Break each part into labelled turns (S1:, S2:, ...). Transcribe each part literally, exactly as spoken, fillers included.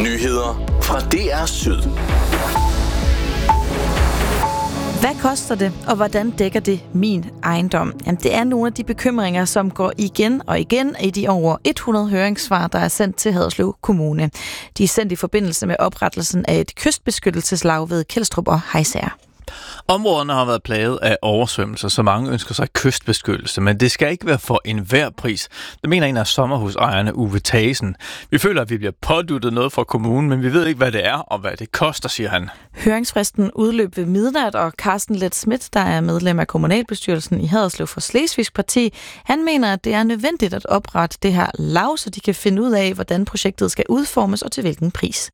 S1: Nyheder fra D R Syd.
S2: Hvad koster det, og hvordan dækker det min ejendom? Jamen, det er nogle af de bekymringer, som går igen og igen i de over hundrede høringssvar, der er sendt til Haderslev Kommune. De er sendt i forbindelse med oprettelsen af et kystbeskyttelseslag ved Kelstrup og Hejsager.
S3: Områderne har været plaget af oversvømmelser, så mange ønsker sig kystbeskyttelse, men det skal ikke være for enhver pris. Det mener en af sommerhusejerne, Uwe Thasen. Vi føler, at vi bliver påduttet noget fra kommunen, men vi ved ikke, hvad det er og hvad det koster, siger han.
S2: Høringsfristen udløb ved midnat, og Carsten Let Schmidt, der er medlem af kommunalbestyrelsen i Haderslev for Slesvigsk Parti, han mener, at det er nødvendigt at oprette det her lav, så de kan finde ud af, hvordan projektet skal udformes og til hvilken pris.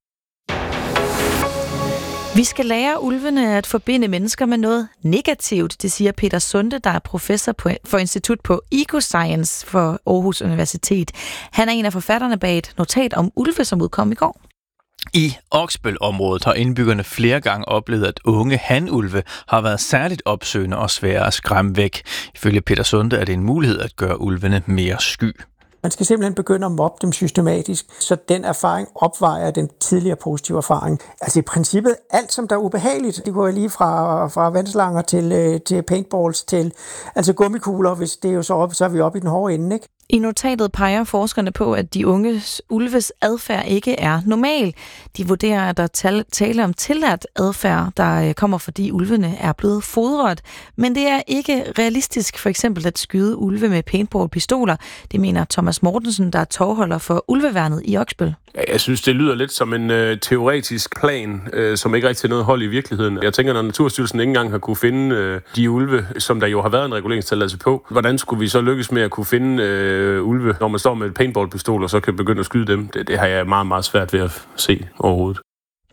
S2: Vi skal lære ulvene at forbinde mennesker med noget negativt, det siger Peter Sunde, der er professor på, for Institut på Ecoscience for Aarhus Universitet. Han er en af forfatterne bag et notat om ulve, som udkom i går.
S3: I Oksbøl-området har indbyggerne flere gange oplevet, at unge hanulve har været særligt opsøgende og svære at skræmme væk. Ifølge Peter Sunde er det en mulighed at gøre ulvene mere sky.
S4: Man skal simpelthen begynde at mobbe dem systematisk, så den erfaring opvejer den tidligere positive erfaring. Altså i princippet alt, som der er ubehageligt, det går lige fra, fra vandslanger til, til paintballs til altså gummikugler, hvis det er jo så op, så er vi oppe i den hårde ende, ikke?
S2: I notatet peger forskerne på, at de unges ulves adfærd ikke er normal. De vurderer, at der er tale om tillært adfærd, der kommer, fordi ulvene er blevet fodret. Men det er ikke realistisk for eksempel at skyde ulve med paintball-pistoler. Det mener Thomas Mortensen, der er tovholder for ulveværnet i Oksbøl.
S5: Jeg synes, det lyder lidt som en øh, teoretisk plan, øh, som ikke rigtig har noget hold i virkeligheden. Jeg tænker, når Naturstyrelsen ikke engang har kunne finde øh, de ulve, som der jo har været en reguleringstilladelse på, hvordan skulle vi så lykkes med at kunne finde øh, ulve, når man står med et paintballpistol og så kan begynde at skyde dem? Det, det har jeg meget, meget svært ved at se overhovedet.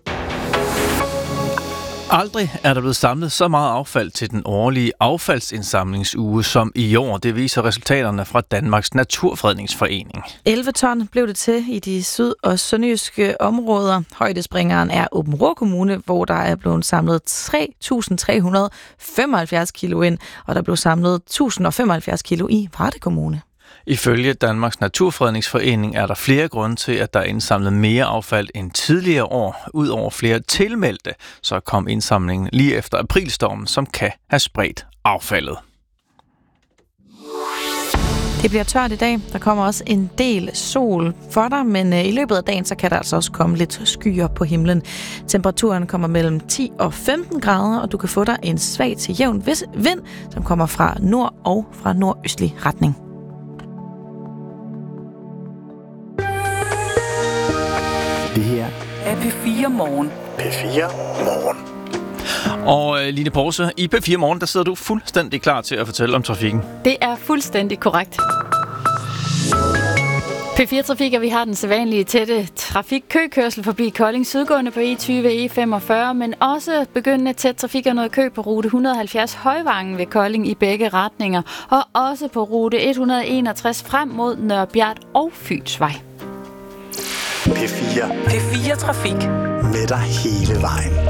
S3: Aldrig er der blevet samlet så meget affald til den årlige affaldsindsamlingsuge som i år. Det viser resultaterne fra Danmarks Naturfredningsforening.
S2: elleve ton blev det til i de syd- og sønderjyske områder. Højdespringeren er Aabenraa Kommune, hvor der er blevet samlet tre tusind tre hundrede femoghalvfjerds kilo ind, og der blev samlet et tusind femoghalvfjerds kilo i Varde Kommune.
S3: Ifølge Danmarks Naturfredningsforening er der flere grunde til, at der er indsamlet mere affald end tidligere år. Udover flere tilmeldte, så kom indsamlingen lige efter aprilstormen, som kan have spredt affaldet.
S2: Det bliver tørt i dag. Der kommer også en del sol for dig, men i løbet af dagen så kan der altså også komme lidt skyer på himlen. Temperaturen kommer mellem ti og femten grader, og du kan få dig en svag til jævn vind, som kommer fra nord og fra nordøstlig retning.
S1: Det her
S6: er P fire Morgen.
S1: P fire Morgen.
S3: Og uh, Line Porse, i P fire Morgen, der sidder du fuldstændig klar til at fortælle om trafikken.
S7: Det er fuldstændig korrekt. P fire Trafik, og vi har den sædvanlige tætte trafikkøkørsel forbi Kolding sydgående på E tyve E femogfyrre, men også begyndende tæt trafik og noget kø på rute et hundrede og halvfjerds Højvangen ved Kolding i begge retninger, og også på rute et hundrede og enogtres frem mod Nørrebjert og Fynsvej.
S1: P fire.
S6: P fire Trafik.
S1: Med dig hele vejen.